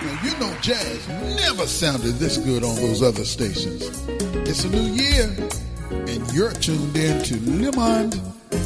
Now, you know jazz never sounded this good on those other stations. It's a new year, and you're tuned in to Le Monde